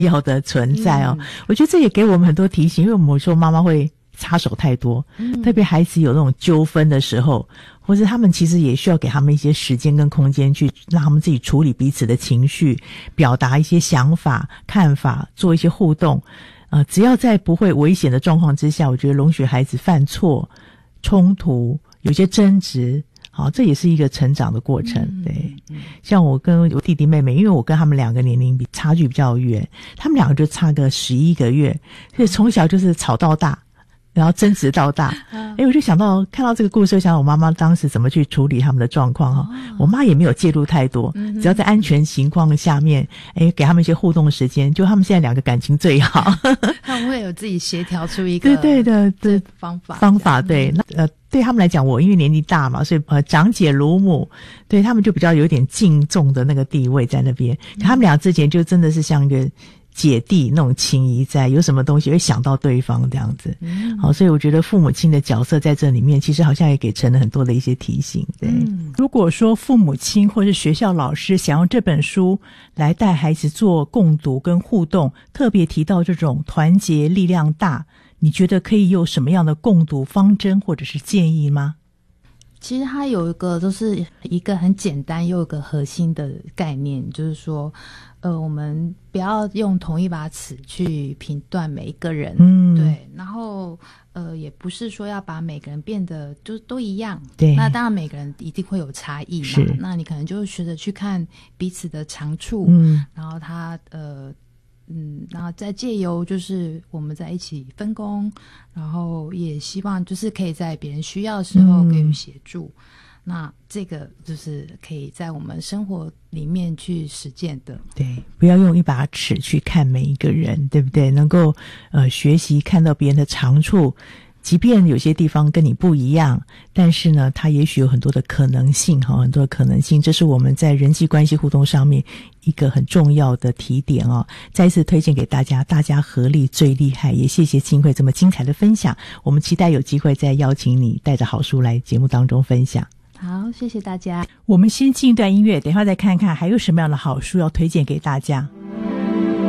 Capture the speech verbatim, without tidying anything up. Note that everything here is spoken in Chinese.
要的存在哦、嗯、我觉得这也给我们很多提醒，因为我们说妈妈会插手太多、嗯、特别孩子有那种纠纷的时候，或者他们其实也需要给他们一些时间跟空间去让他们自己处理彼此的情绪，表达一些想法看法，做一些互动，呃，只要在不会危险的状况之下，我觉得容许孩子犯错冲突有些争执，好，这也是一个成长的过程。对，像我跟我弟弟妹妹，因为我跟他们两个年龄比差距比较远，他们两个就差个十一个月，所以从小就是吵到大，然后争执到大。哎、欸，我就想到看到这个故事，想到我妈妈当时怎么去处理他们的状况哈。我妈也没有介入太多，只要在安全情况下面，哎、欸，给他们一些互动的时间，就他们现在两个感情最好。 他们会有自己协调出一个对对的对方法方法对那呃。对他们来讲，我因为年纪大嘛，所以呃，长姐如母，对他们就比较有点敬重的那个地位在那边。嗯、他们俩之前就真的是像一个姐弟那种情谊在，有什么东西会想到对方这样子。嗯、好，所以我觉得父母亲的角色在这里面，其实好像也给陈了很多的一些提醒。对， 嗯、如果说父母亲或是学校老师想用这本书来带孩子做共读跟互动，特别提到这种团结力量大。你觉得可以有什么样的共读方针或者是建议吗？ 其实它有一个就是一个很简单又有一个核心的概念，就是说呃，我们不要用同一把尺去评断每一个人，嗯，对，然后呃，也不是说要把每个人变得就都一样， 对， 那当然每个人一定会有差异嘛， 是， 那你可能就学着去看彼此的长处， 嗯， 然后他呃嗯，然后再借由就是我们在一起分工，然后也希望就是可以在别人需要的时候给予协助、嗯、那这个就是可以在我们生活里面去实践的。 对，不要用一把尺去看每一个人，对不对？能够呃学习看到别人的长处，即便有些地方跟你不一样，但是呢它也许有很多的可能性，很多的可能性，这是我们在人际关系互动上面一个很重要的提点哦。再一次推荐给大家，大家合力最厉害，也谢谢清慧这么精彩的分享，我们期待有机会再邀请你带着好书来节目当中分享。 好，谢谢大家。 我们先进一段音乐，等一下再看看还有什么样的好书要推荐给大家。